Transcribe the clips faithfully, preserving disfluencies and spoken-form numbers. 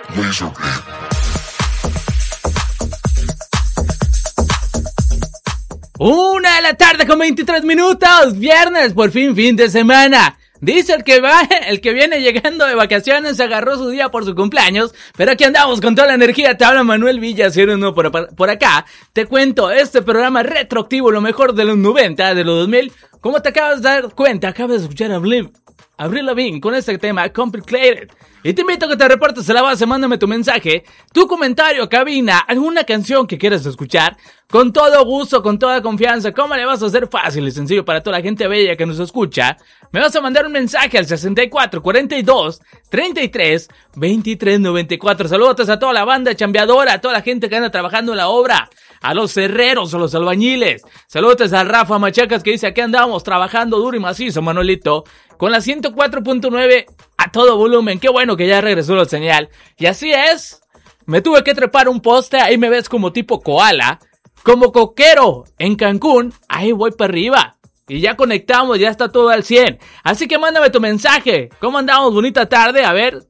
Laserbeam. Una de la tarde con veintitrés minutos, viernes, por fin, fin de semana. Dice el que va, el que viene llegando de vacaciones, agarró su día por su cumpleaños, pero aquí andamos con toda la energía. Te habla Manuel Villa, si eres nuevo por, por acá. Te cuento, este programa retroactivo, lo mejor de los noventa, de los dos mil. Como te acabas de dar cuenta, acabas de escuchar a Blim, Avril Lavigne con este tema, Complicated. Y te invito a que te reportes a la base, mándame tu mensaje, tu comentario, cabina, alguna canción que quieras escuchar, con todo gusto, con toda confianza. ¿Cómo le vas a hacer fácil y sencillo para toda la gente bella que nos escucha? Me vas a mandar un mensaje al sesenta y cuatro, cuarenta y dos, treinta y tres, veintitrés, noventa y cuatro. Saludos a toda la banda chambeadora, a toda la gente que anda trabajando en la obra, a los herreros, a los albañiles. Saludos a Rafa Machacas que dice, aquí andamos trabajando duro y macizo, Manuelito, con la ciento cuatro punto nueve a todo volumen. Qué bueno que ya regresó la señal. Y así es, me tuve que trepar un poste, ahí me ves como tipo koala, como coquero en Cancún, ahí voy para arriba. Y ya conectamos, ya está todo al cien. Así que mándame tu mensaje. ¿Cómo andamos? Bonita tarde, a ver.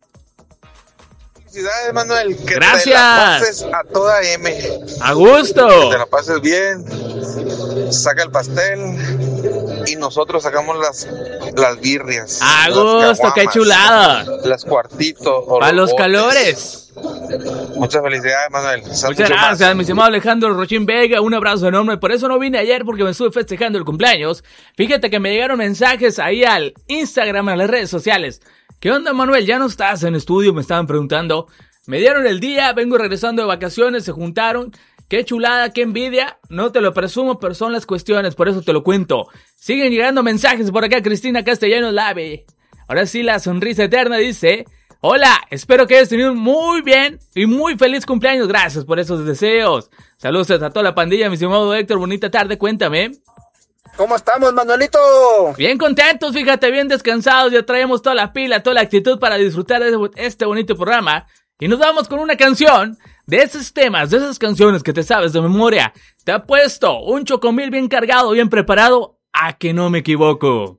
Felicidades, Manuel. Que gracias. Te la pases a toda M. A gusto. Que te la pases bien. Saca el pastel. Y nosotros sacamos las, las birrias. A gusto, qué chulada. Las cuartitos. Para los calores. Muchas felicidades, Manuel. Muchas gracias, más. Mi estimado Alejandro Rochín Vega. Un abrazo enorme. Por eso no vine ayer, porque me estuve festejando el cumpleaños. Fíjate que me llegaron mensajes ahí al Instagram, a las redes sociales. ¿Qué onda, Manuel? ¿Ya no estás en estudio? Me estaban preguntando. Me dieron el día, vengo regresando de vacaciones, se juntaron. Qué chulada, qué envidia. No te lo presumo, pero son las cuestiones, por eso te lo cuento. Siguen llegando mensajes por acá, Cristina Castellanos Lave. Ahora sí, la sonrisa eterna dice: hola, espero que hayas tenido un muy bien y muy feliz cumpleaños. Gracias por esos deseos. Saludos a toda la pandilla, mi estimado Héctor. Bonita tarde, cuéntame. ¿Cómo estamos, Manuelito? Bien contentos, fíjate, bien descansados. Ya traemos toda la pila, toda la actitud para disfrutar de este bonito programa. Y nos vamos con una canción de esos temas, de esas canciones que te sabes de memoria. Te apuesto un chocomil bien cargado, bien preparado, a que no me equivoco.